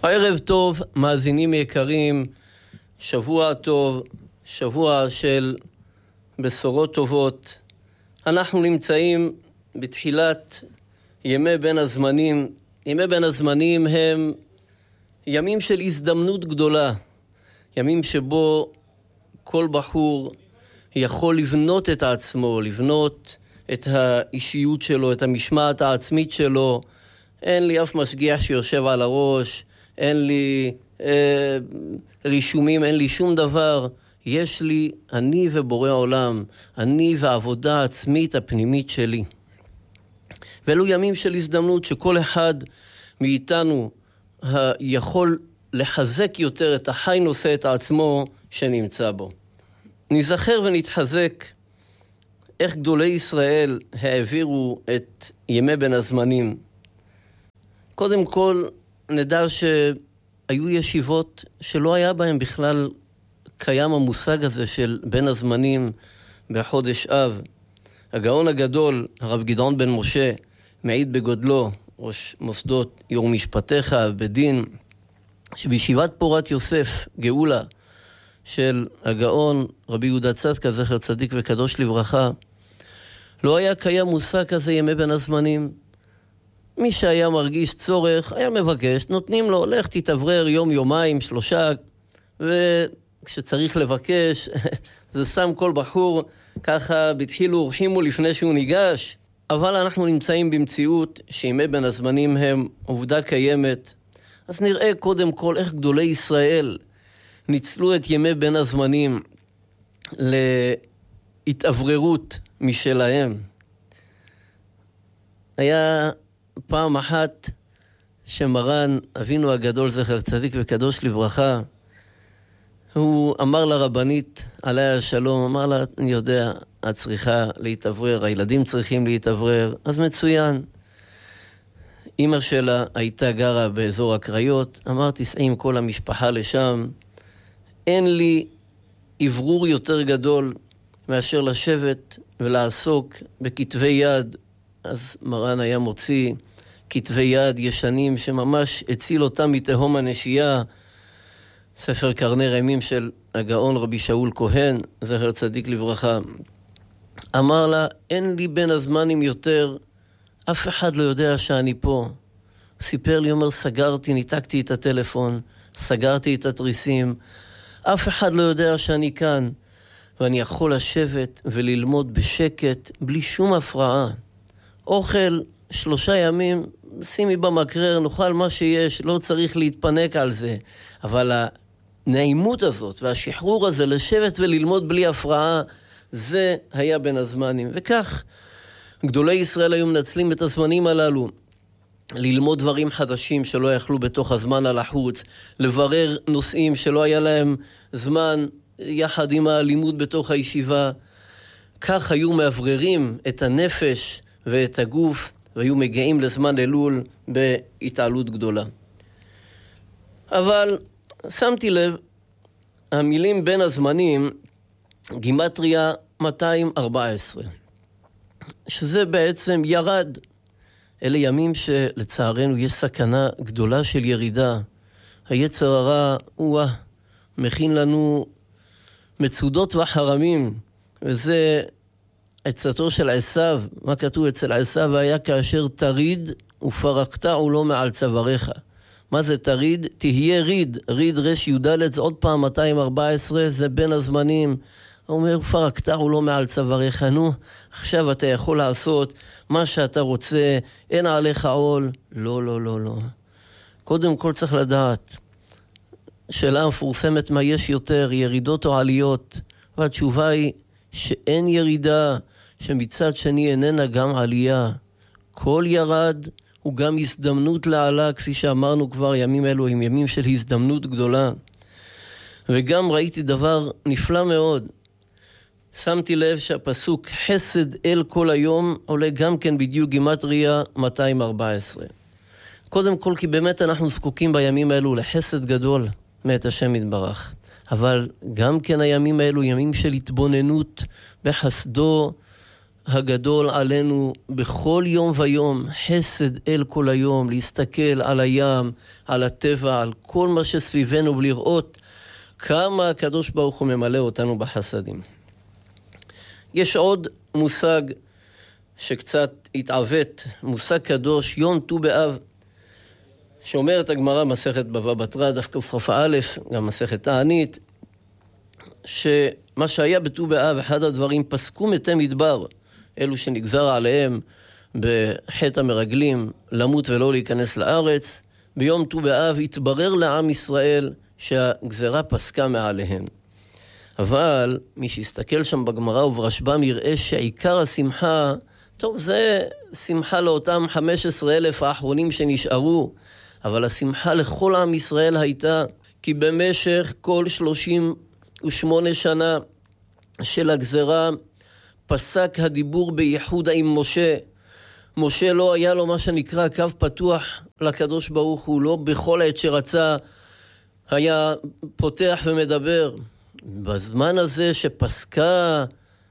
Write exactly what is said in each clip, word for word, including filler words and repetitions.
ערב טוב, מאזינים יקרים, שבוע טוב, שבוע של בשורות טובות. אנחנו נמצאים בתחילת ימי בין הזמנים. ימי בין הזמנים הם ימים של הזדמנות גדולה, ימים שבו כל בחור יכול לבנות את עצמו, לבנות את האישיות שלו, את המשמעת העצמית שלו. אין לי אף משגיח שיושב על הראש, אין לי אה, רישומים, אין לי שום דבר. יש לי אני ובורא עולם, אני והעבודה העצמית הפנימית שלי. ואלו ימים של הזדמנות שכל אחד מאיתנו יכול לחזק יותר את החי נושא את עצמו שנמצא בו. נזכר ונתחזק איך גדולי ישראל העבירו את ימי בין הזמנים. קודם כל נדע שהיו ישיבות שלא היה בהם בכלל קיים המושג הזה של בין הזמנים בחודש אב. הגאון הגדול, הרב גדעון בן משה, מעיד בגודלו, ראש מוסדות יור משפטיך בדין, שבישיבת פורת יוסף, גאולה, של הגאון רבי יהודה צדקה, זכר צדיק וקדוש לברכה, לא היה קיים מושג כזה ימי בין הזמנים. מי שהיה מרגיש צורך, היה מבקש, נותנים לו, לך תתאוורר יום, יומיים, שלושה, וכשצריך לבקש, זה שם כל בחור, ככה בתחילו ורחימו לפני שהוא ניגש. אבל אנחנו נמצאים במציאות שימי בין הזמנים הם עובדה קיימת. אז נראה קודם כל איך גדולי ישראל ניצלו את ימי בין הזמנים להתאווררות משלהם. היה פעם אחת שמרן אבינו הגדול זכר צדיק וקדוש לברכה, הוא אמר לרבנית עליה השלום, אמר לה, אני יודע, את צריכה להתאוורר, הילדים צריכים להתאוורר, אז מצוין. אמא שלה הייתה גרה באזור הקריות, אמרתי, סעי עם כל המשפחה לשם, אין לי עברור יותר גדול מאשר לשבת ולעסוק בכתבי יד. אז מרן היה מוציא כתבי יד ישנים שממש הציל אותם מתהום הנשייה, ספר קרני רמים של הגאון רבי שאול כהן, זכר צדיק לברכה. אמר לה, אין לי בין הזמנים יותר, אף אחד לא יודע שאני פה. סיפר לי, אומר, סגרתי, ניתקתי את הטלפון, סגרתי את התריסים, אף אחד לא יודע שאני כאן, ואני יכול לשבת וללמוד בשקט, בלי שום הפרעה. אוכל שלושה ימים, שימי במקרר, נאכל מה שיש, לא צריך להתפנק על זה. אבל הנעימות הזאת והשחרור הזה, לשבת וללמוד בלי הפרעה, זה היה בין הזמנים. וכך גדולי ישראל היו מנצלים את הזמנים הללו, ללמוד דברים חדשים שלא יכלו בתוך הזמן על החוץ, לברר נושאים שלא היה להם זמן יחד עם הלימוד בתוך הישיבה. כך היו מאווררים את הנפש ואת הגוף, והיו מגיעים לזמן אלול בהתעלות גדולה. אבל שמתי לב, המילים בין הזמנים, גימטריה מאתיים וארבע עשרה, שזה בעצם ירד. אלה ימים שלצערנו יש סכנה גדולה של ירידה. היצר הרע הוא מכין לנו מצודות וחרמים, וזה עצתו של עשיו. מה כתוב אצל עשיו? היה כאשר תריד ופרקת ולא מעל צוואריך. מה זה תריד? תהיה ריד. ריד רש י"ד, זה עוד פעם מאתיים וארבע עשרה, זה בין הזמנים. הוא אומר, פרקת ולא מעל צוואריך. נו, עכשיו אתה יכול לעשות מה שאתה רוצה, אין עליך עול. לא, לא, לא, לא. קודם כל צריך לדעת, שאלה מפורסמת מה יש יותר, ירידות או עליות, והתשובה היא שאין ירידה, שמצד שני איננה גם עלייה. כל ירד הוא גם הזדמנות לעלה, כפי שאמרנו כבר, ימים אלו הם ימים של הזדמנות גדולה. וגם ראיתי דבר נפלא מאוד. שמתי לב שהפסוק חסד אל כל היום עולה גם כן בדיוק גימטריה מאתיים וארבע עשרה. קודם כל כי באמת אנחנו זקוקים בימים האלו לחסד גדול מאת השם יתברך. אבל גם כן הימים האלו ימים של התבוננות בחסדו הגדול עלינו בכל יום ויום, חסד אל כל היום, להסתכל על הים, על הטבע, על כל מה שסביבנו ולראות כמה הקדוש ברוך הוא ממלא אותנו בחסדים. יש עוד מושג שקצת התעוות, מושג קדוש, יום ט"ו באב, שאומרת הגמרא מסכת בבא בתרא, דף קכ"א, גם מסכת תענית, שמה שהיה בט"ו באב, אחד הדברים, פסקו מתי מדבר, אלו שנגזר עליהם בחטא המרגלים למות ולא להיכנס לארץ, ביום ט"ו באב התברר לעם ישראל שהגזרה פסקה מעליהם. אבל מי שיסתכל שם בגמרא וברשב"ם יראה שעיקר השמחה, טוב, זה שמחה לאותם חמישה עשר אלף האחרונים שנשארו, אבל השמחה לכל עם ישראל הייתה כי במשך כל שלושים ושמונה שנה של הגזרה פסק הדיבור בייחוד עם משה. משה לא היה לו מה שנקרא קו פתוח לקדוש ברוך הוא, לא בכל עת שרצה היה פותח ומדבר. בזמן הזה שפסקה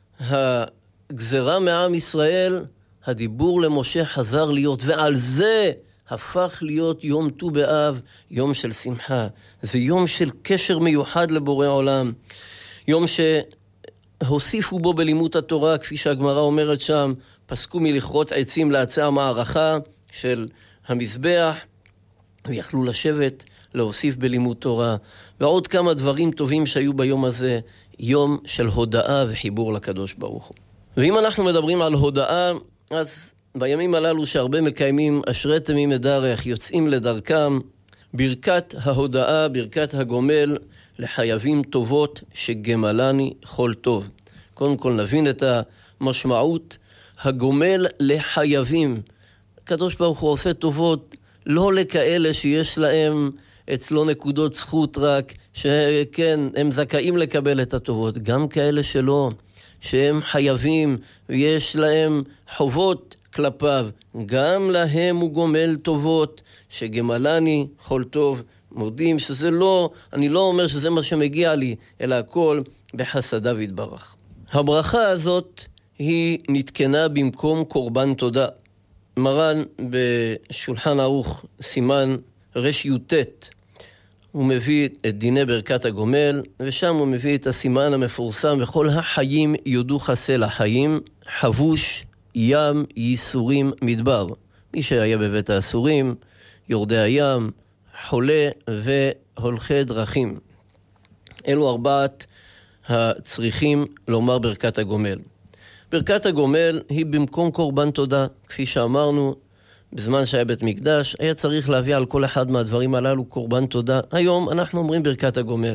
הגזרה מעם ישראל, הדיבור למשה חזר להיות, ועל זה הפך להיות יום ט"ו באב, יום של שמחה. זה יום של קשר מיוחד לבורא עולם, יום שהוסיפו בו בלימוד התורה, כפי שהגמרא אומרת שם, פסקו מלכרות עצים לעצי המערכה של המזבח, ויכלו לשבת להוסיף בלימוד תורה, ועוד כמה דברים טובים שהיו ביום הזה, יום של הודאה וחיבור לקדוש ברוך הוא. ואם אנחנו מדברים על הודאה, אז בימים הללו שהרבה מקיימים אשרי תמימי דרך, יוצאים לדרכם, ברכת ההודאה, ברכת הגומל, לחייבים טובות שגמלני כל טוב. קודם כל נבין את המשמעות, הגומל לחייבים. הקדוש ברוך הוא עושה טובות לא לכאלה שיש להם אצלו נקודות זכות רק, שכן, הם זכאים לקבל את הטובות, גם כאלה שלא, שהם חייבים ויש להם חובות כלפיו, גם להם הוא גומל טובות, שגמלני כל טוב. מודים שזה לא, אני לא אומר שזה מה שמגיע לי, אלא הכל בחסדיו יתברך. הברכה הזאת היא נתקנה במקום קורבן תודה. מרן בשולחן ערוך סימן ר"ט, הוא מביא את דיני ברכת הגומל, ושם הוא מביא את הסימן המפורסם, וכל החיים יודו חסה לחיים, חבוש ים ייסורים מדבר. מי שהיה בבית האסורים, יורדי הים, חולה והולכי דרכים. אלו ארבעת הצריכים לומר ברכת הגומל. ברכת הגומל היא במקום קורבן תודה, כפי שאמרנו, בזמן שהיה בית מקדש, היה צריך להביא על כל אחד מהדברים הללו קורבן תודה. היום אנחנו אומרים ברכת הגומל.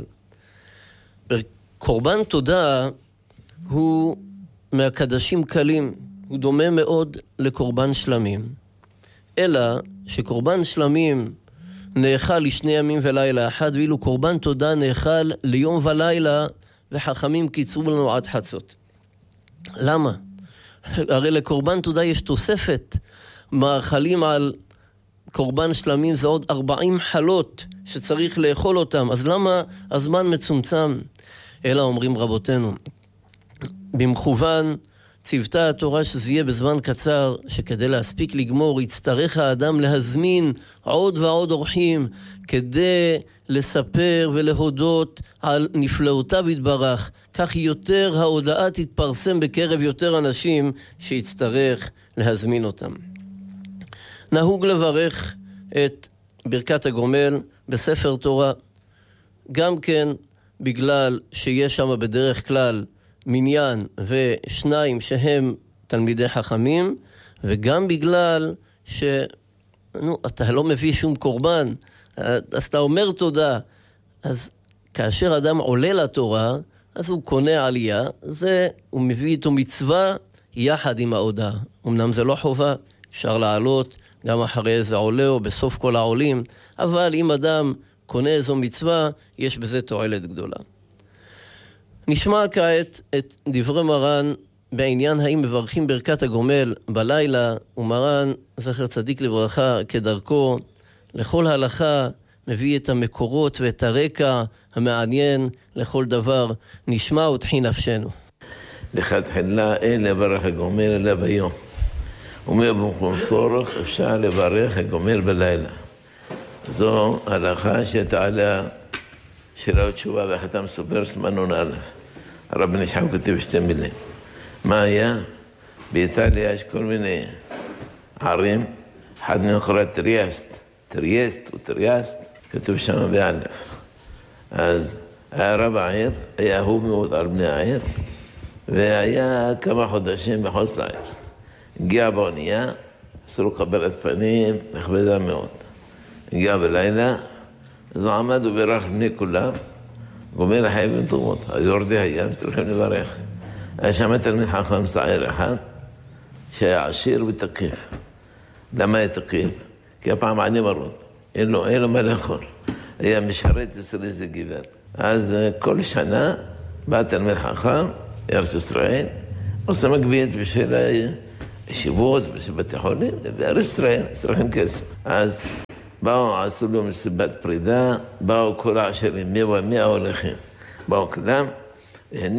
קורבן תודה הוא מהקדשים קלים, הוא דומה מאוד לקורבן שלמים. אלא שקורבן שלמים נאכל לשני ימים ולילה אחד, ואילו קורבן תודה נאכל ליום ולילה, וחכמים קיצרו לנו עד חצות. למה? הרי לקורבן תודה יש תוספת, מאכלים על קורבן שלמים זה עוד ארבעים חלות שצריך לאכול אותם, אז למה הזמן מצומצם? אלא אומרים רבותינו, במכוון צוותה התורה שזה יהיה בזמן קצר, שכדי להספיק לגמור יצטרך האדם להזמין עוד ועוד אורחים כדי לספר ולהודות על נפלאותיו יתברך, כך יותר ההודעה תתפרסם בקרב יותר אנשים שיצטרך להזמין אותם. נהוג לברך את ברכת הגומל בספר תורה, גם כן בגלל שיש שם בדרך כלל מניין ושניים שהם תלמידי חכמים, וגם בגלל ש... נו, אתה לא מביא שום קורבן, אז אתה אומר תודה. אז כאשר אדם עולה לתורה, אז הוא קונה עלייה, זה, הוא מביא איתו מצווה יחד עם ההודעה. אמנם זה לא חובה, אפשר לעלות גם אחרי איזה עולה או בסוף כל העולים, אבל אם אדם קונה איזו מצווה, יש בזה תועלת גדולה. נשמע כעת את דברי מרן בעניין האם מברכים ברכת הגומל בלילה, ומרן זכר צדיק לברכה כדרכו לכל הלכה מביא את המקורות ואת הרקע המעניין לכל דבר. נשמע ותחי נפשנו. לכתחילה אין לברך הגומל אלא ביום. ומבמקום צורך אפשר לברך הגומל בלילה. זו הלכה שתעלה שירה ותשובה והחתם מסופר סמנון א'. הרב נשחם כותב שתי מילים. מה היה? באיטליה יש כל מיני ערים, אחד מהם קורא טריאסט, טריאסט וטריאסט, כתוב שם באלף. אז היה רב העיר, היה אהוב מאוד על בני העיר, והיה כמה חודשים מחוץ לעיר. הגיע באונייה, עשו לו קבלת פנים, נכבדה מאוד. הגיע בלילה, אז הוא עמד ובירך בני כולם, גומל לחייבים תרומות, היורדי היה, צריכים לברך. היה שם תלמיד חכם שעיר אחד, שהיה עשיר ותקיף. למה היה תקיף? כי הפעם עני מרוד, אין לו, אין לו מה לאכול. היה משרת אצל איזה גבר. אז כל שנה בא תלמיד חכם, ארץ ישראל, עושה מגבית בשביל הישיבות, בשביל בתי חולים, בארץ ישראל, צריכים כסף. אז באו, עשו לו מסיבת פרידה, באו כל העשירים, מאה ומאה הולכים. באו כולם, והנה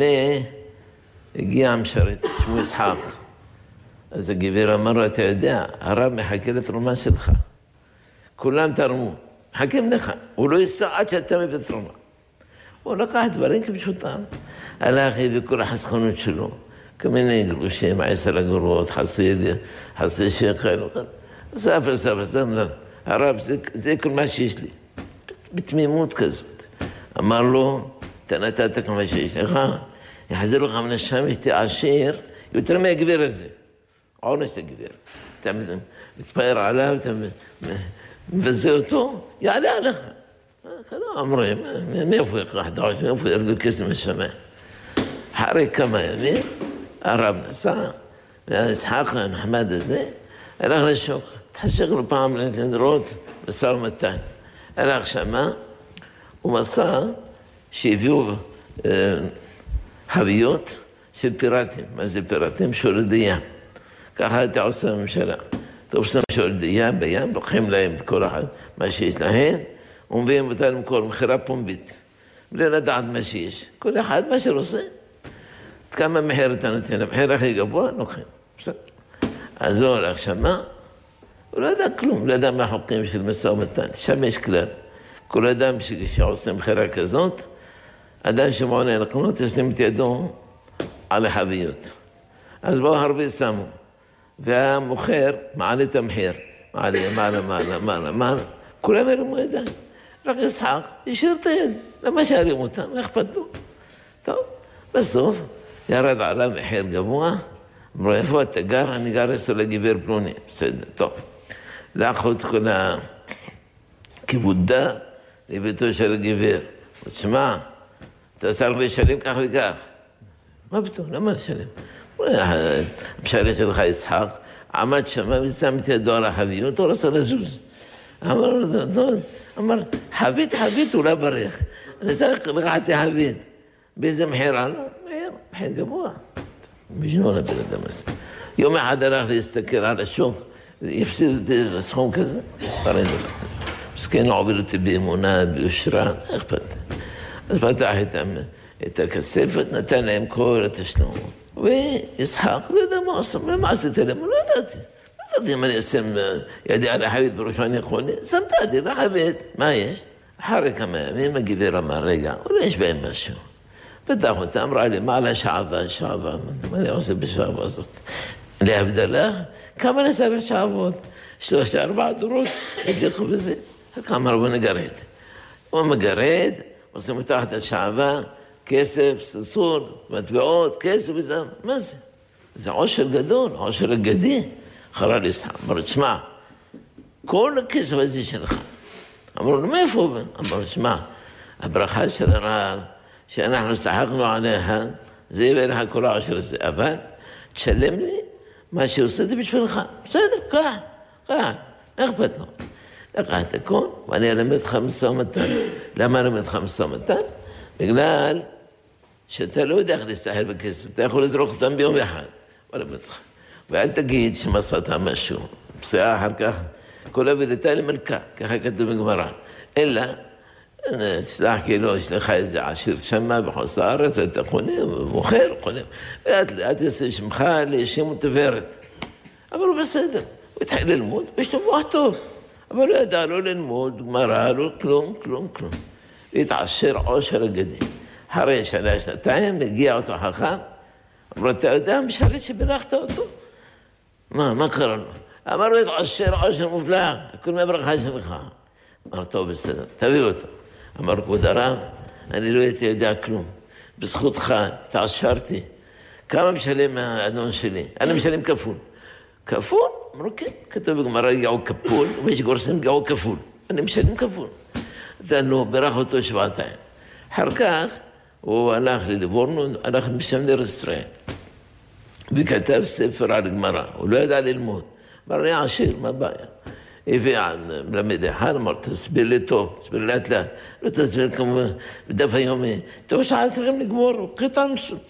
הגיע המשרת, שמו ישחק. אז הגבר אמר לו, אתה יודע, הרב מחכה לתרומה שלך. כולם תרמו, מחכים לך, הוא לא ייסע עד שאתה מביא תרומה. הוא לקח דברים כפשוטם, הלך הביא כל החסכונות שלו, כמיני גרושים, עשר אגורות, חצי שקל, אסף, אסף, אסף, הרב, זה, זה כל מה שיש לי, בתמימות כזאת. אמר לו, אתה נתת כל מה שיש לך, יחזיר לך מן השם, שתי עשיר, יותר מהגבר הזה. עונש הגבר. אתה מתפאר עליו, אתה מבזה אותו, יעלה עליך. כלום אומרים, מאיפה יקח דעוש, מאיפה ירדו כסף מהשמיים. אחרי כמה ימים, הרב נסע, והישחק הנחמד הזה, הלך לשוק. התחשק לו פעם לראות משא ומתן. הלך שמה, הוא מסע שהביאו אה, חביות של פיראטים. מה זה פיראטים? שולדי ים. ככה הייתה עושה הממשלה. אתה עושה שולדי ים בים, לוקחים להם את כל אחד, מה שיש להם, ומביאים אותה למכור מחירה פומבית. בלי לדעת מה שיש. כל אחד מה שרוצה. כמה מחיר אתה נותן? המחיר הכי גבוה, לוקחים. בסדר. אז הוא הולך שמה, הוא לא יודע כלום, לא יודע מה החוקים של משא ומתן. שם יש כלל. כל אדם שעושה מחירה כזאת, אדם שמעוניין לקנות, ישים את ידו על החביות. אז באו הרבה שמו. והמוכר מעלה את המחיר. מעלה, מעלה, מעלה, מעלה, מעלה. כולם הרימו ידיים. רק ישחק, ישאיר את היד. למה שערים אותם? אכפת לו. טוב, בסוף ירד עליו מחיר גבוה. אמרו, איפה אתה גר? אני גר אצל הגבר פלוני. בסדר, טוב. לקחו את כל הכיבודה לביתו של הגבר. תשמע, אתה צריך לשלם כך וכך. מה פתאום? למה לשלם? המשלה שלך ישחק, עמד שמה ושם את ידו על החביות, הוא רצה לזוז. אמר לו, אמר, חבית, חבית, הוא לא ברך. אני צריך לקחת את החבית. באיזה מחיר עלה? מחיר, מחיר גבוה. מג'נון הבן אדם הזה. יום אחד הלך להסתכל על השוק, יפסיד אותי לסכום כזה, פרד לך. מסכן עובר אותי באמונה, ביושרה, אכפת. אז פתח את הכספת, נתן להם כל התשלום. וישחק, לא יודע מה עושה, מה עשיתי להם? לא ידעתי. לא ידעתי אם אני אשים ידי על החבית בראשו אני יכול, שמת ידי לחבית. מה יש? אחרי כמה ימים הגבר אמר, רגע, אולי יש בהם משהו. פתח אותה, אמרה לי, מה על השעבה, שעבה? מה אני עושה בשעבה הזאת? להבדלה, כמה נסער שעבות? שלושה, ארבעה דורות, הדליחו בזה. כמה רבו נגרד. הוא מגרד, עושים מתחת השעבה, כסף, ססור, מטבעות, כסף וזה, מה זה? זה עושר גדול, עושר אגדי. חרר ישחק, אמר, תשמע, כל הכסף הזה שלך. אמרו לו, מאיפה הוא? אמר, תשמע, הברכה של הרב, שאנחנו שחקנו עליה, זה יביא לך כל העושר הזה, אבל תשלם לי מה שעושה זה בשבילך. בסדר, קח, קח, איך אכפת לו? לקח את הכל, ואני אלמד לך משא ומתן. למה אלמד לך משא ומתן? בגלל שאתה לא יודע איך להסתכל בכסף, אתה יכול לזרוק אותם ביום אחד, אלמד לך. ואל תגיד שמסעת משהו, פסיעה אחר כך, כל אבילתה למלכה, ככה כתוב בגמרא. אלא, תשלח כאילו, יש לך איזה עשיר שמה בחוץ לארץ, ואתה קונה, מוכר, קונה. ואת לאט יעשה שמך לשם ותפארת. אבל הוא בסדר, הוא התחיל ללמוד, ויש לו מוח טוב. אבל הוא ידע לא ללמוד, גמרא, לא כלום, כלום, כלום. והתעשר עושר אגדי. אחרי שנה, שנתיים, הגיע אותו חכם, אמרו, אתה יודע, משרת שברכת אותו? מה, מה קרה לו? אמר לו, התעשר עושר מופלא, הכל מהברכה שלך. אמר, טוב, בסדר, תביא אותו. אמר, כבוד הרב, אני לא הייתי יודע כלום. בזכותך, התעשרתי. כמה משלם האדון שלי? אני משלם כפול. כפול? אמרו, כן, כתוב בגמרא גאו כפול, ויש גורסים גאו כפול. אני משלם כפול. אז לא, ברך אותו שבעתיים. אחר כך, הוא הלך לליבורנו, הלך משם לארץ ישראל. וכתב ספר על גמרא, הוא לא ידע ללמוד. אמר, אני עשיר, מה הבעיה? הביא מלמד אחד, אמר, תסביר לי טוב, תסביר לאט לאט. לא תסביר כמובן, בדף היומי. טוב, שעה צריכים לגמור, קטע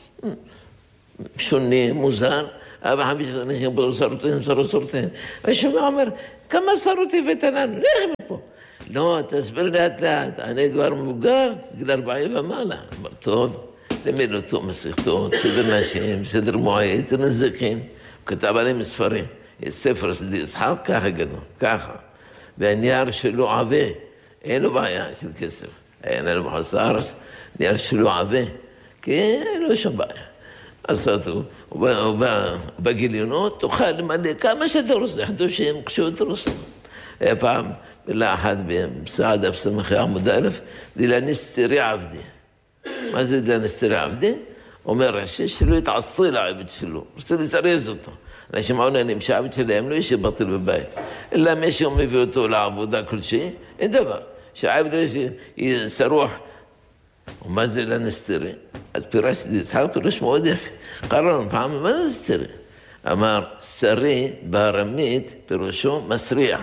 שונה, מוזר. אבא חמישה אנשים פה סרטים, סרטים. השומע אומר, כמה סרטים ותנן, לך מפה. לא, תסביר לאט לאט, אני כבר מבוגר, גיל ארבעים ומעלה. אמר, טוב, למד אותו מסכתות, סדר נשים, סדר מועד, סדר נזקים. הוא כתב עליהם ספרים. יש ספר סדי יצחק, ככה גדול, ככה. והנייר שלו עבה, אין לו בעיה של כסף. אין לו בחוץ לארץ, נייר שלו עבה, כי אין לו שום בעיה. אז הוא בגיליונות, תוכל למלא כמה שאתה רוצה, חדושים, כשאתה רוצה. היה פעם, מילה אחת במסעדה, בסמכי עמוד א', דילניסטרי עבדי. מה זה דילניסטרי עבדי? אומר רש"י שלא יתעשרי לעבד שלו, רוצה לזרז אותו. אנשים מעוניינים שהעבד שלהם לא ישב בטל בבית, אלא מי שהוא מביא אותו לעבודה כלשהי, אין דבר. שהעבד יהיה שרוח. ומה זה לנסתרי? אז פירש, יצחק פירש מאוד יפה. קראנו פעם, מה זה סתרי? אמר, שרי בארמית פירושו מסריח.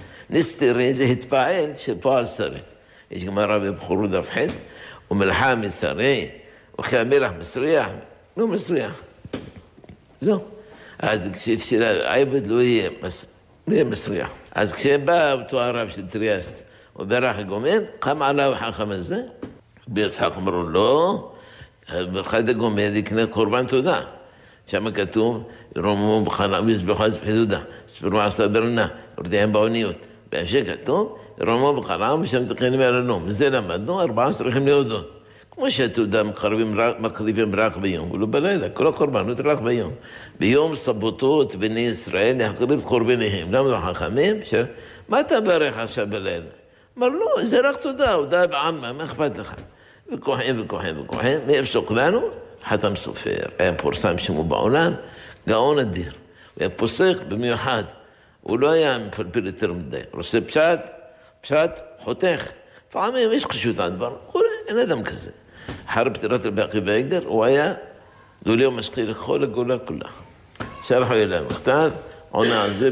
נסתרי זה התפעל של פועל שרי. יש גמרא בבחורות דף ח' ומלחמי שרי, וכי המלח מסריח, לא מסריח. זהו. אז כשהעבד לא יהיה, לא יהיה מסריח. אז כשבא אותו הרב של טריאסט, הוא ברך הגומל, קם עליו החכם הזה, ביצחק אמרו, לא, באחד הגומל יקנה קורבן תודה. שם כתוב, רוממו בחנה, ויזבחו אז בחידודה, ספרו עשה ברנה, יורדיהם באוניות. בהמשך כתוב, רוממו בחנה, ושם זכינים מעלנו. וזה למדנו, ארבעה צריכים להודות. כמו שהתודה מקריבים רק ביום, ולא בלילה, כל הקורבנות רק ביום. ביום סבותות בני ישראל להקריב קורבניהם. למה לא חכמים? מה אתה ברך עכשיו בלילה? אמר, לא, זה רק תודה, הודעה בעלמא, מה אכפת לך? וכוחים וכוחים וכוחים, מי יפסוק לנו? חתם סופר, היה פורסם שמו בעולם, גאון אדיר. הוא היה פוסק במיוחד, הוא לא היה מפלפל יותר מדי. עושה פשט, פשט, חותך. פעמים יש חשוט הדבר, קורה, אין אדם כזה. אחר פטירת רבי עקיבא איגר, הוא היה גולי ומשכיל לכל הגולה כולה. שלחו אליהם מכתב, עונה על זה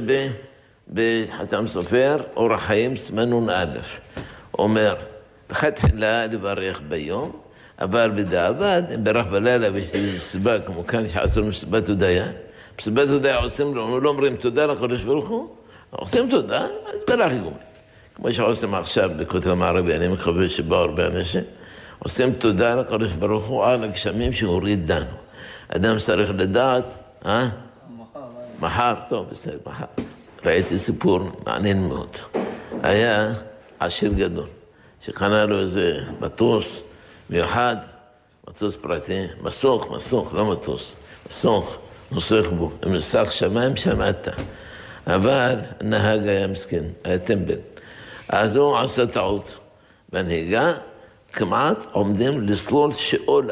בחתם סופר, אורח חיים, סמנון א', אומר, לכתחילה לברך ביום, אבל בדיעבד, אם ברך בלילה ויש סיבה כמו כאן, שעשו מסיבת הודיה, מסיבת הודיה עושים לו, לא אומרים תודה לקדוש ברוך הוא, עושים תודה, אז ברך גומי. כמו שעושים עכשיו בכותל המערבי, אני מקווה שבאו הרבה אנשים, עושים תודה לקדוש ברוך הוא על הגשמים שהוריד דנו. אדם צריך לדעת, אה? מחר. מחר, טוב, בסדר, מחר. ראיתי סיפור מעניין מאוד. היה עשיר גדול, שקנה לו איזה מטוס מיוחד, מטוס פרטי, מסוק, מסוק, לא מטוס, מסוק, נוסך בו, עם מסך שמיים שמעת. אבל הנהג היה מסכן, היה טמבל. אז הוא עשה טעות בנהיגה, כמעט עומדים לסלול שאולה,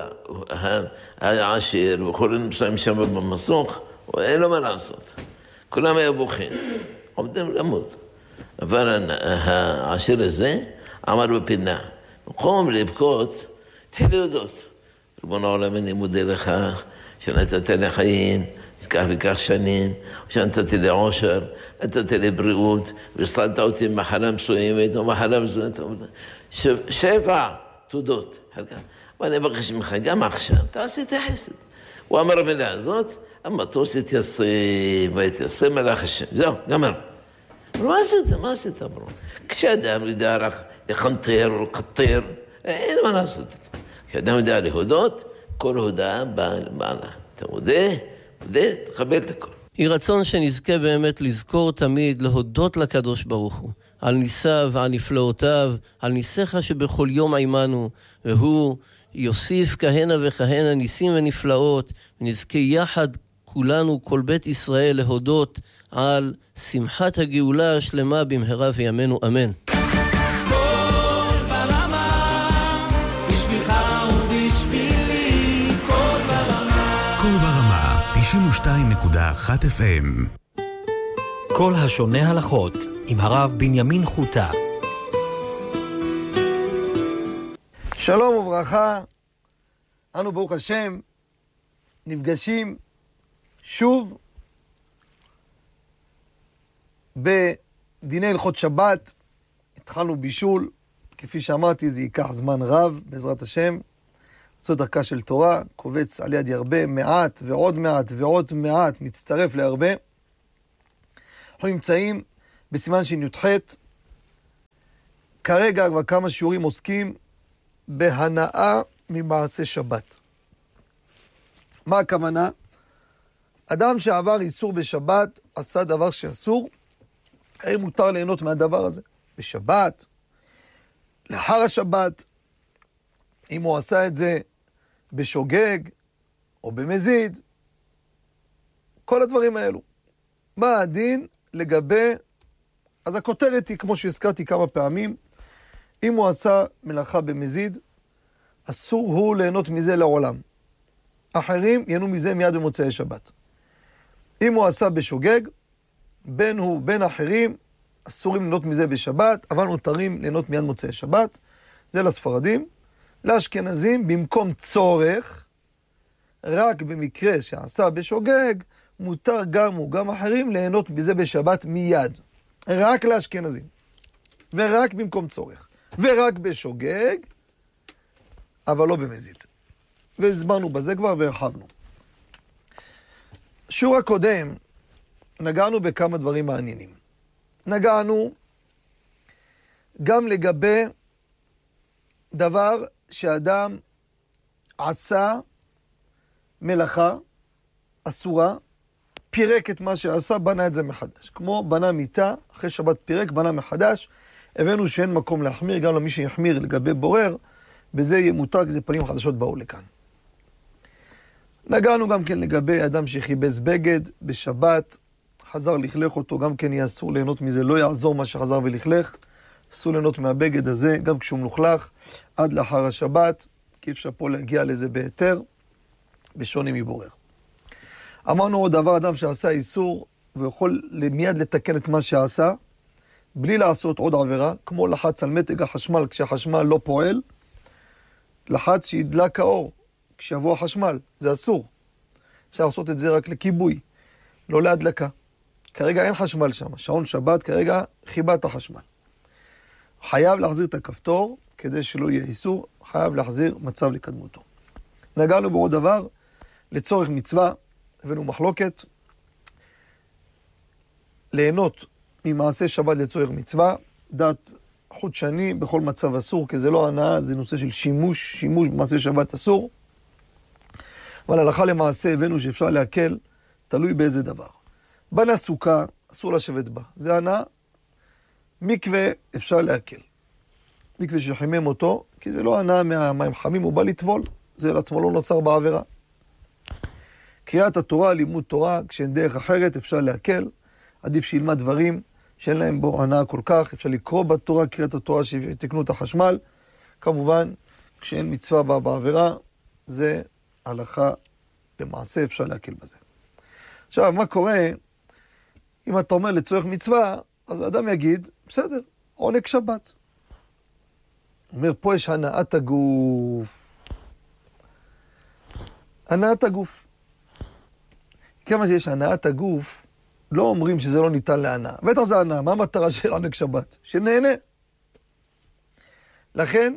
העשיר וכל נמצאים שם במסוך, אין לו מה לעשות. כולם היה בוכים, עומדים למות. אבל העשיר הזה עמד בפינה. במקום לבכות, התחיל להודות. ריבונו העולם, אני מודה לך שנתת לי חיים, כך וכך שנים, שנתתי לי עושר, נתתי לי בריאות, וסללת אותי מחלה מסוימת, או מחלה מסוימת. שבע תודות. ואני מבקש ממך גם עכשיו, תעשי את החסד. הוא אמר במילה הזאת, המטוס התיישם, והתיישם מלאך השם. זהו, גמר. מה עשית? מה עשית, ברור? כשאדם יודע רק לחנטר או לקטר, אין מה לעשות. כשאדם יודע להודות, כל הודעה באה למעלה. אתה מודה, מודה, תקבל את הכל. היא רצון שנזכה באמת לזכור תמיד, להודות לקדוש ברוך הוא, על ניסיו ועל נפלאותיו, על ניסיך שבכל יום עימנו, והוא יוסיף כהנה וכהנה ניסים ונפלאות, ונזכה יחד כולנו, כל בית ישראל, להודות על שמחת הגאולה השלמה במהרה וימינו, אמן. קול ברמה, בשבילך ובשבילי, קול ברמה. קול ברמה, תשעים ושתיים נקודה אחת אף אם. כל השונה הלכות, עם הרב בנימין חוטה. שלום וברכה, אנו ברוך השם נפגשים שוב בדיני הלכות שבת. התחלנו בישול, כפי שאמרתי זה ייקח זמן רב בעזרת השם. זו דרכה של תורה, קובץ על יד הרבה, מעט ועוד מעט ועוד מעט מצטרף להרבה. אנחנו נמצאים בסימן שי"ח. כרגע כבר כמה שיעורים עוסקים בהנאה ממעשה שבת. מה הכוונה? אדם שעבר איסור בשבת, עשה דבר שאסור, האם מותר ליהנות מהדבר הזה? בשבת, לאחר השבת, אם הוא עשה את זה בשוגג או במזיד, כל הדברים האלו. מה הדין לגבי, אז הכותרת היא, כמו שהזכרתי כמה פעמים, אם הוא עשה מלאכה במזיד, אסור הוא ליהנות מזה לעולם. אחרים ייהנו מזה מיד במוצאי שבת. אם הוא עשה בשוגג, בין הוא בין אחרים, אסורים ליהנות מזה בשבת, אבל מותרים ליהנות מיד מוצאי שבת. זה לספרדים. לאשכנזים, במקום צורך, רק במקרה שעשה בשוגג, מותר גם הוא, גם אחרים, ליהנות בזה בשבת מיד. רק לאשכנזים. ורק במקום צורך. ורק בשוגג, אבל לא במזיד. והסברנו בזה כבר והרחבנו. שיעור הקודם, נגענו בכמה דברים מעניינים. נגענו גם לגבי דבר שאדם עשה מלאכה אסורה, פירק את מה שעשה, בנה את זה מחדש. כמו בנה מיטה, אחרי שבת פירק, בנה מחדש. הבאנו שאין מקום להחמיר, גם למי שיחמיר לגבי בורר, בזה יהיה מותר, כי זה פנים חדשות באו לכאן. נגענו גם כן לגבי אדם שחיבס בגד בשבת, חזר לכלך אותו, גם כן יהיה אסור ליהנות מזה, לא יעזור מה שחזר ולכלך, אסור ליהנות מהבגד הזה, גם כשהוא מלוכלך, עד לאחר השבת, כי אפשר פה להגיע לזה בהיתר, בשונה מבורר. אמרנו עוד דבר, אדם שעשה איסור, ויכול מיד לתקן את מה שעשה, בלי לעשות עוד עבירה, כמו לחץ על מתג החשמל, כשהחשמל לא פועל, לחץ שידלק האור, כשיבוא החשמל, זה אסור. אפשר לעשות את זה רק לכיבוי, לא להדלקה. כרגע אין חשמל שם, שעון שבת כרגע חיבה את החשמל. חייב להחזיר את הכפתור, כדי שלא יהיה איסור, חייב להחזיר מצב לקדמותו. נגענו בעוד דבר, לצורך מצווה, הבאנו מחלוקת, ליהנות ממעשה שבת לצורך מצווה, דעת חוט שני בכל מצב אסור, כי זה לא הנאה, זה נושא של שימוש, שימוש במעשה שבת אסור. אבל הלכה למעשה הבאנו שאפשר להקל, תלוי באיזה דבר. בנה סוכה, אסור לשבת בה, זה הנאה. מקווה אפשר להקל. מקווה שחימם אותו, כי זה לא הנאה מהמים חמים, הוא בא לטבול, זה לעצמו לא נוצר בעבירה. קריאת התורה, לימוד תורה, כשאין דרך אחרת אפשר להקל, עדיף שילמד דברים שאין להם בו הנאה כל כך, אפשר לקרוא בתורה, קריאת התורה שתקנו את החשמל, כמובן, כשאין מצווה בה בעבירה, זה הלכה למעשה, אפשר להקל בזה. עכשיו, מה קורה, אם אתה אומר לצורך מצווה, אז האדם יגיד, בסדר, עונג שבת. הוא אומר, פה יש הנאת הגוף. הנאת הגוף. כמה שיש הנאת הגוף, לא אומרים שזה לא ניתן להנאה. בטח זה הנאה, מה המטרה של עונג שבת? שנהנה. לכן,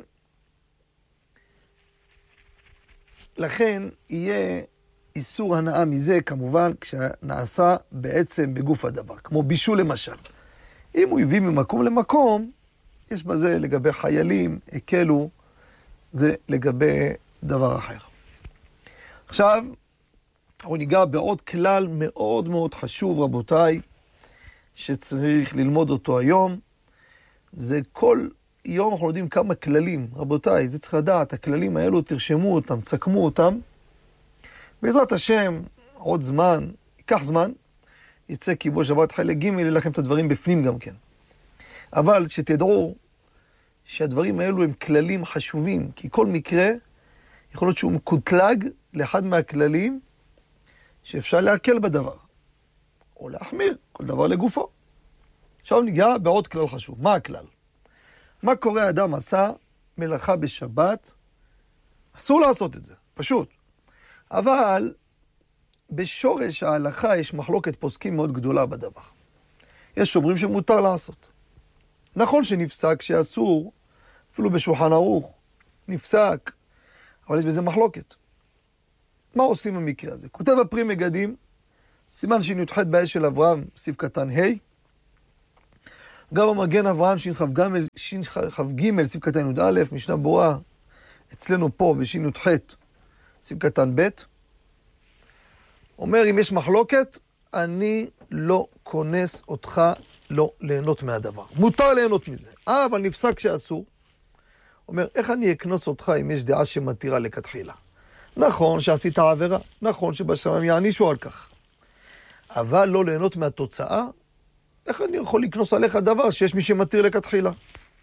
לכן יהיה איסור הנאה מזה, כמובן, כשנעשה בעצם בגוף הדבר. כמו בישול למשל. אם הוא הביא ממקום למקום, יש בזה לגבי חיילים, הקלו, זה לגבי דבר אחר. עכשיו, אנחנו ניגע בעוד כלל מאוד מאוד חשוב, רבותיי, שצריך ללמוד אותו היום. זה כל יום אנחנו יודעים כמה כללים, רבותיי, זה צריך לדעת, הכללים האלו תרשמו אותם, תסכמו אותם. בעזרת השם, עוד זמן, ייקח זמן, יצא כי בו שבת חלק ג' יהיה לכם את הדברים בפנים גם כן. אבל שתדעו שהדברים האלו הם כללים חשובים, כי כל מקרה יכול להיות שהוא מקוטלג לאחד מהכללים שאפשר להקל בדבר, או להחמיר, כל דבר לגופו. עכשיו ניגע בעוד כלל חשוב. מה הכלל? מה קורה אדם עשה מלאכה בשבת? אסור לעשות את זה, פשוט. אבל בשורש ההלכה יש מחלוקת פוסקים מאוד גדולה בדבר. יש אומרים שמותר לעשות. נכון שנפסק שאסור, אפילו בשולחן ערוך, נפסק, אבל יש בזה מחלוקת. מה עושים במקרה הזה? כותב הפרי מגדים, סימן שי"ח באש של אברהם, סעיף קטן ה', גם המגן אברהם שכ"ג, סעיף קטן י"א, משנה ברורה, אצלנו פה בשי"ח, סעיף קטן ב', אומר, אם יש מחלוקת, אני לא כונס אותך לא ליהנות מהדבר. מותר ליהנות מזה. אה, אבל נפסק שאסור. אומר, איך אני אכנוס אותך אם יש דעה שמתירה לכתחילה? נכון שעשית עבירה, נכון שבשמיים יענישו על כך. אבל לא ליהנות מהתוצאה, איך אני יכול לקנוס עליך דבר שיש מי שמתיר לכתחילה?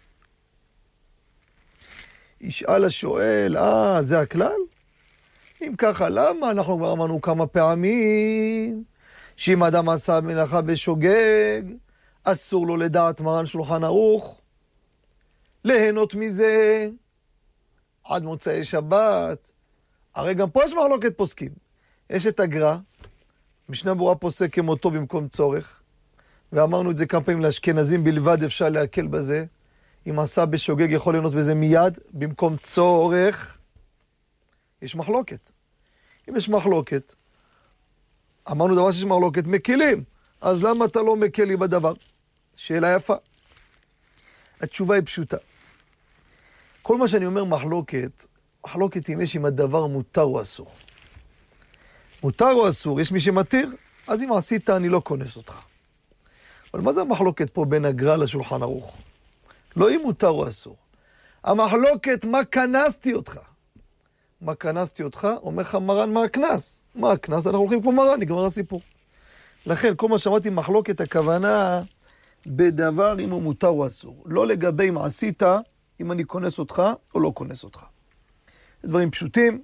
ישאל השואל, אה, זה הכלל? אם ככה, למה? אנחנו כבר אמרנו כמה פעמים שאם אדם עשה מלאכה בשוגג, אסור לו לדעת מרן שולחן ערוך, ליהנות מזה עד מוצאי שבת. הרי גם פה יש מחלוקת פוסקים. יש את הגר"א, משנה ברורה פוסק כמותו במקום צורך, ואמרנו את זה כמה פעמים לאשכנזים בלבד, אפשר להקל בזה. אם עשה בשוגג יכול ליהנות בזה מיד, במקום צורך. יש מחלוקת. אם יש מחלוקת, אמרנו דבר שיש מחלוקת, מקילים. אז למה אתה לא מקל לי בדבר? שאלה יפה. התשובה היא פשוטה. כל מה שאני אומר מחלוקת, מחלוקת אם יש אם הדבר מותר או אסור. מותר או אסור, יש מי שמתיר, אז אם עשית אני לא כונס אותך. אבל מה זה המחלוקת פה בין הגר"א לשולחן ערוך? לא אם מותר או אסור. המחלוקת מה כנסתי אותך. מה כנסתי אותך? אומר לך מרן מה הכנס. מה הכנס? אנחנו הולכים כמו מרן, נגמר הסיפור. לכן כל מה שאמרתי מחלוקת הכוונה בדבר אם הוא מותר או אסור. לא לגבי אם עשית, אם אני כונס אותך או לא כונס אותך. דברים פשוטים.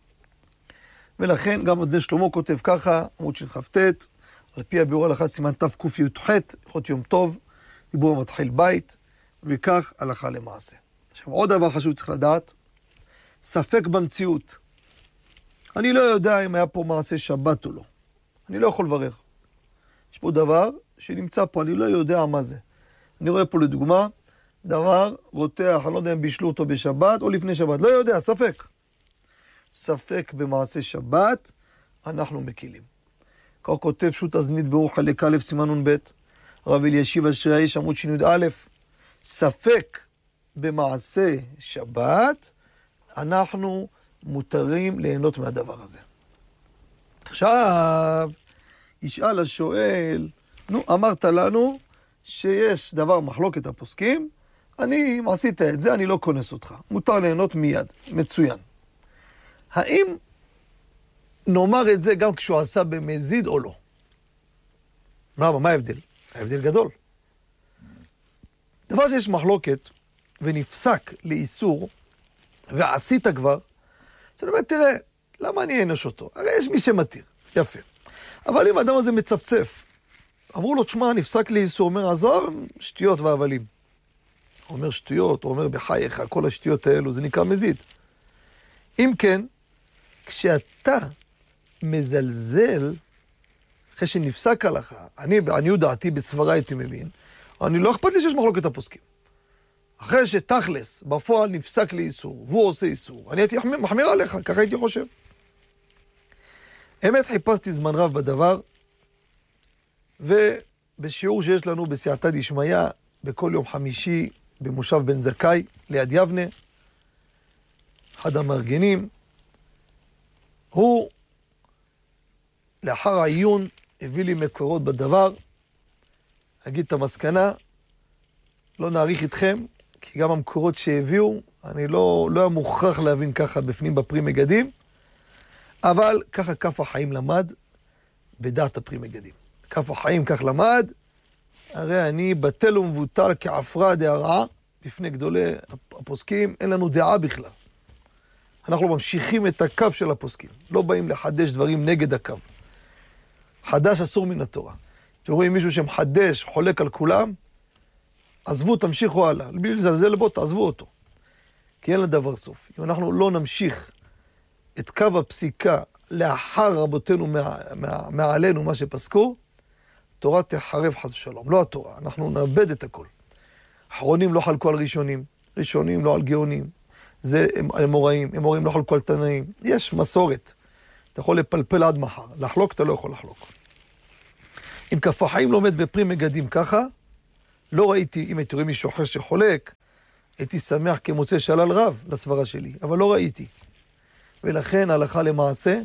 ולכן גם עודד שלמה כותב ככה, עמוד שכ"ט, על פי הביאור הלכה סימן תקי"ח, הלכות יום טוב, דיבור המתחיל בית, וכך הלכה למעשה. עכשיו עוד דבר חשוב צריך לדעת, ספק במציאות. אני לא יודע אם היה פה מעשה שבת או לא. אני לא יכול לברר. יש פה דבר שנמצא פה, אני לא יודע מה זה. אני רואה פה לדוגמה, דבר רותח, אני לא יודע אם בישלו אותו בשבת או לפני שבת. לא יודע, ספק. ספק במעשה שבת, אנחנו מקילים. כך כותב שו"ת אזנית ברוך חלק א' סימן נ"ב, הרב אלישיב אשרי האיש עמוד שי"א, ספק במעשה שבת, אנחנו מותרים ליהנות מהדבר הזה. עכשיו, ישאל השואל, נו, אמרת לנו שיש דבר מחלוקת הפוסקים, אני, אם עשית את זה, אני לא כונס אותך. מותר ליהנות מיד, מצוין. האם נאמר את זה גם כשהוא עשה במזיד או לא? למה, מה ההבדל? ההבדל גדול. דבר שיש מחלוקת ונפסק לאיסור, ועשית כבר, אז אני אומר, תראה, למה אני אענש אותו? הרי יש מי שמתיר, יפה. אבל אם האדם הזה מצפצף, אמרו לו, תשמע, נפסק לאיסור, אומר, עזוב, שטויות והבלים. הוא אומר שטויות, הוא אומר בחייך, כל השטויות האלו, זה נקרא מזיד. אם כן, כשאתה מזלזל, אחרי שנפסק עליך, אני, אני דעתי בסברה הייתי מבין, אני לא אכפת לי שיש מחלוקת הפוסקים. אחרי שתכלס, בפועל נפסק לי איסור, והוא עושה איסור, אני הייתי מחמיר עליך, ככה הייתי חושב. אמת חיפשתי זמן רב בדבר, בשיעור שיש לנו בסייעתא דשמיא, בכל יום חמישי במושב בן זכאי, ליד יבנה, אחד המארגנים, הוא, לאחר העיון, הביא לי מקורות בדבר, אגיד את המסקנה, לא נעריך איתכם, כי גם המקורות שהביאו, אני לא, לא היה מוכרח להבין ככה בפנים בפרי מגדים, אבל ככה כף החיים למד בדעת הפרי מגדים. כף החיים כך למד, הרי אני בטל ומבוטל כעפרא דהרעה, בפני גדולי הפוסקים, אין לנו דעה בכלל. אנחנו ממשיכים את הקו של הפוסקים, לא באים לחדש דברים נגד הקו. חדש אסור מן התורה. אתם רואים מישהו שמחדש, חולק על כולם, עזבו, תמשיכו הלאה. בלי לזלזל בו, תעזבו אותו. כי אין לדבר סוף. אם אנחנו לא נמשיך את קו הפסיקה לאחר רבותינו מעלינו, מה, מה, מה שפסקו, תורה תחרב חס ושלום. לא התורה, אנחנו נאבד את הכל. אחרונים לא חלקו על ראשונים, ראשונים לא על גאונים. זה אמוראים, אמוראים לא חלקו על תנאים. יש מסורת. אתה יכול לפלפל עד מחר. לחלוק אתה לא יכול לחלוק. אם כף החיים לומד בפרי מגדים ככה, לא ראיתי, אם הייתי רואה מישהו אחר שחולק, הייתי שמח כמוצא שלל רב לסברה שלי, אבל לא ראיתי. ולכן הלכה למעשה,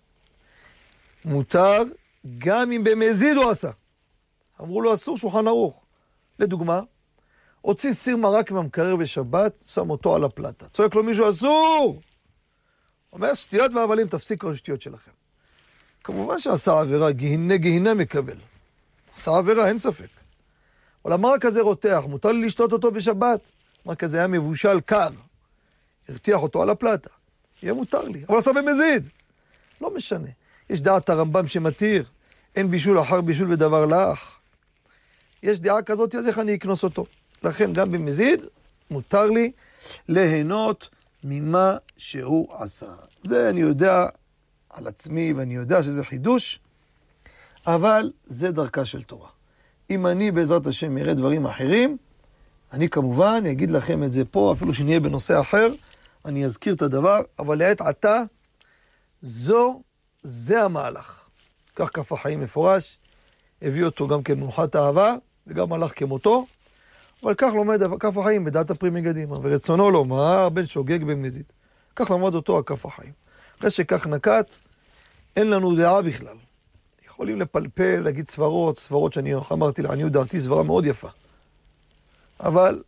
מותר גם אם במזיד הוא עשה. אמרו לו אסור שולחן ערוך. לדוגמה, הוציא סיר מרק מהמקרר בשבת, שם אותו על הפלטה. צועק לו מישהו אסור! אומר שטויות והבלים, תפסיקו על שטויות שלכם. כמובן שעשה עבירה, גהינה גהינה מקבל. עשה עבירה, אין ספק. אבל המרק הזה רותח, מותר לי לשתות אותו בשבת. המרק הזה היה מבושל קר. הרתיח אותו על הפלטה. יהיה מותר לי, אבל עשה במזיד. לא משנה. יש דעת הרמב"ם שמתיר, אין בישול אחר בישול בדבר לך. יש דעה כזאת, אז איך אני אכנוס אותו? לכן גם במזיד, מותר לי ליהנות ממה שהוא עשה. זה אני יודע על עצמי, ואני יודע שזה חידוש, אבל זה דרכה של תורה. אם אני בעזרת השם אראה דברים אחרים, אני כמובן אגיד לכם את זה פה, אפילו שנהיה בנושא אחר, אני אזכיר את הדבר, אבל לעת עתה, זו, זה המהלך. כך כף החיים מפורש, הביא אותו גם כן מנחת אהבה, וגם הלך כמותו, אבל כך לומד כף החיים בדעת הפרי מגדים, ורצונו לומר, בן שוגג במזיד. כך למד אותו הכף החיים. אחרי שכך נקט, אין לנו דעה בכלל. יכולים לפלפל, להגיד סברות, סברות שאני אמרתי לעניות דעתי, סברה מאוד יפה. אבל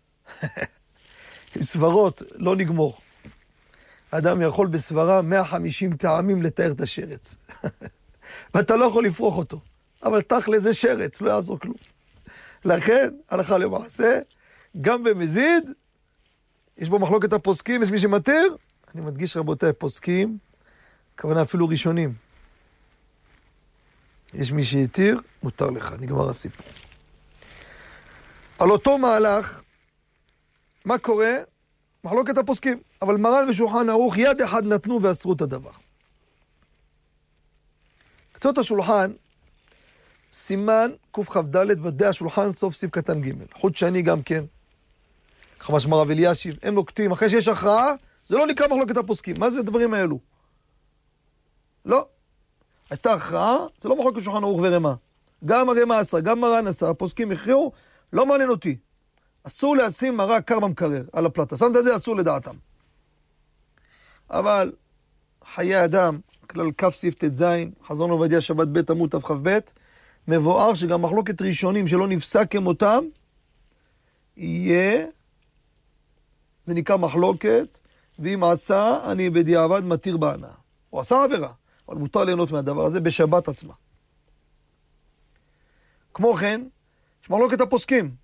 עם סברות לא נגמור. האדם יכול בסברה מאה וחמישים טעמים לתאר את השרץ. ואתה לא יכול לפרוח אותו. אבל תכל'ס זה שרץ, לא יעזור כלום. לכן, הלכה למעשה, גם במזיד, יש בו מחלוקת הפוסקים, יש מי שמתיר, אני מדגיש רבותיי פוסקים, כוונה אפילו ראשונים. יש מי שיתיר, מותר לך, נגמר הסיפור. על אותו מהלך, מה קורה? מחלוקת הפוסקים, אבל מרן ושולחן ערוך יד אחד נתנו ואסרו את הדבר. קצות השולחן, סימן קכ"ד בדי השולחן סוף סיב קטן ג' חוד שני גם כן, חמש מרב אלישיב, הם נוקטים, אחרי שיש הכרעה, זה לא נקרא מחלוקת הפוסקים. מה זה הדברים האלו? לא. הייתה הכרעה, זה לא מחלוקת שולחן ערוך ורמה. גם הרמה עשה, גם מרן עשה, הפוסקים הכריעו, לא מעניין אותי. אסור לשים מרק קר במקרר על הפלטה. שמת את זה, אסור לדעתם. אבל חיי אדם, כלל כף סעיף ט"ז, חזון עובדיה שבת ב' עמוד תכ"ב, מבואר שגם מחלוקת ראשונים שלא נפסק כמותם, יהיה, זה נקרא מחלוקת, ואם עשה, אני בדיעבד מתיר בהנאה. הוא עשה עבירה, אבל מותר ליהנות מהדבר הזה בשבת עצמה. כמו כן, יש מחלוקת הפוסקים.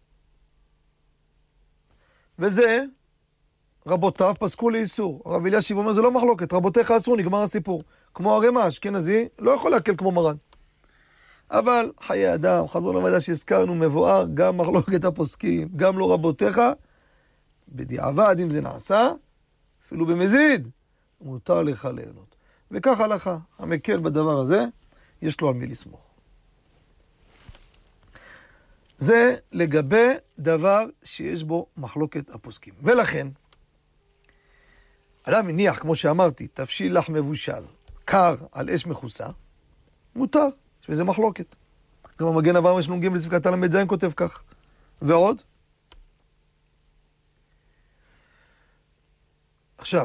וזה, רבותיו פסקו לאיסור. הרב אלישיב אומר, זה לא מחלוקת, רבותיך אסרו, נגמר הסיפור. כמו הרמ"א האשכנזי, לא יכול להקל כמו מרן. אבל חיי אדם, חזון עובדיה שהזכרנו, מבואר גם מחלוקת הפוסקים, גם לא רבותיך, בדיעבד אם זה נעשה, אפילו במזיד, מותר לך ליהנות. וכך הלכה, המקל בדבר הזה, יש לו על מי לסמוך. זה לגבי דבר שיש בו מחלוקת הפוסקים. ולכן, אדם מניח, כמו שאמרתי, תבשיל לח מבושל, קר על אש מכוסה, מותר, יש בזה מחלוקת. גם המגן אברהם רנ"ג בספקת הלמד זין כותב כך. ועוד. עכשיו,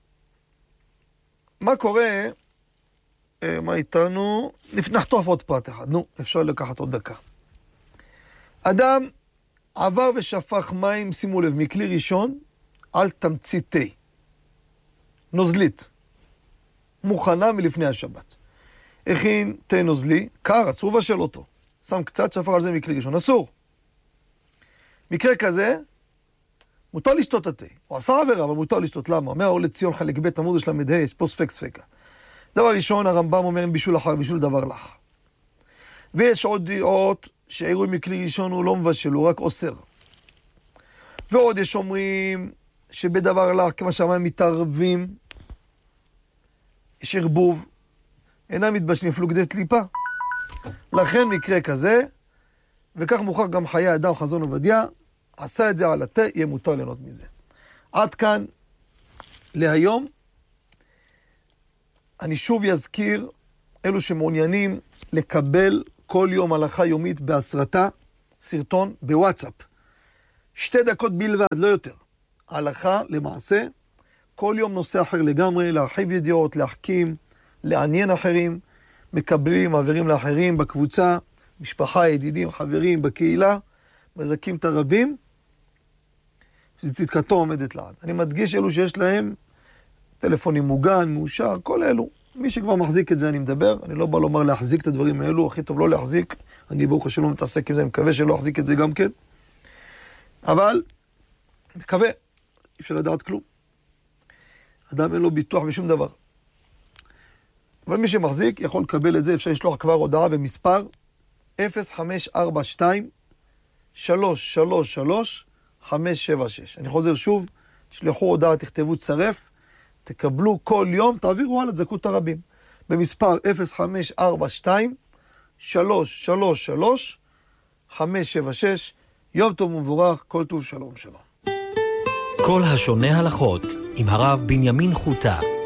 מה קורה, מה איתנו? נחטוף עוד פרט אחד. נו, אפשר לקחת עוד דקה. אדם עבר ושפך מים, שימו לב, מכלי ראשון על תמצית תה. נוזלית. מוכנה מלפני השבת. הכין תה נוזלי, קר, אסור לבשל אותו. שם קצת, שפך על זה מכלי ראשון, אסור. מקרה כזה, מותר לשתות התה. הוא עשה עבירה, אבל מותר לשתות. למה? מהאור לציון חלק ב' עמוד יש למד ה', יש פה ספק ספקה. דבר ראשון, הרמב"ם אומר אין בישול אחר, בישול דבר לך. ויש עוד דעות שעירוי מכלי ראשון הוא לא מבשל, הוא רק אוסר. ועוד יש אומרים שבדבר לך, כמה שהמים מתערבים, יש ערבוב, אינם מתבשלים אפילו כדי תליפה. לכן מקרה כזה, וכך מוכר גם חיי אדם חזון עובדיה, עשה את זה על התה, יהיה מותר ליהנות מזה. עד כאן להיום. אני שוב יזכיר אלו שמעוניינים לקבל כל יום הלכה יומית בהסרטה, סרטון בוואטסאפ. שתי דקות בלבד, לא יותר. הלכה למעשה, כל יום נושא אחר לגמרי, להרחיב ידיעות, להחכים, לעניין אחרים, מקבלים, מעבירים לאחרים בקבוצה, משפחה, ידידים, חברים, בקהילה, מזכים את הרבים, שצדקתו עומדת לעד. אני מדגיש אלו שיש להם טלפונים מוגן, מאושר, כל אלו. מי שכבר מחזיק את זה אני מדבר, אני לא בא לומר להחזיק את הדברים האלו, הכי טוב לא להחזיק, אני ברוך השם לא מתעסק עם זה, אני מקווה שלא אחזיק את זה גם כן. אבל, מקווה, אי אפשר לדעת כלום. אדם אין לו ביטוח בשום דבר. אבל מי שמחזיק יכול לקבל את זה, אפשר לשלוח כבר הודעה במספר אפס חמש ארבע שתיים שלוש שלוש שלוש חמש שבע שש. אני חוזר שוב, שלחו הודעה, תכתבו צרף, תקבלו כל יום, תעבירו הלאה, תזכו את הרבים. במספר אפס חמש ארבע שתיים שלוש שלוש שלוש חמש שבע שש. יום טוב ומבורך, כל טוב, שלום שלום. כל השונה הלכות עם הרב בנימין חוטה.